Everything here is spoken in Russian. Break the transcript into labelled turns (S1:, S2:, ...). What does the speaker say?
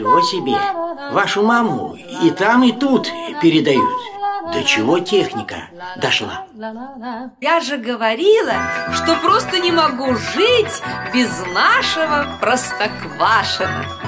S1: Его себе. Вашу маму и там, и тут передают. До чего техника дошла?
S2: Я же говорила, что просто не могу жить без нашего Простоквашино.